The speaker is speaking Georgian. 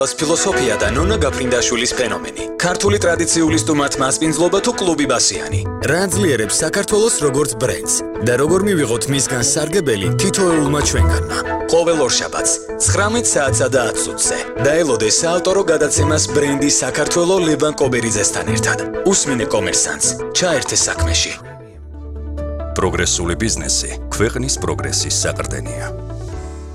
ფილოსოფია და ნონა გაფრინდაშვილის ფენომენი. ქართული ტრადიციული სტუმართ მასპინძლობა თუ კლუბი ბასიანი. რა აძლიერებს საქართველოს როგორც ბრენდს და როგორ მივიღოთ მისგან სარგებელი თითოეულმა ჩვენგანმა. ყოველ ორშაბათს 19 საათსა და 10 წუთზე დაელოდე საავტორო გადაცემას ბრენდი საქართველო ლევან კობერიძესთან ერთად. უსმინე კომერსანტს, ჩაერთე საქმეში. პროგრესული ბიზნესი ქვეყნის პროგრესის საყრდენია.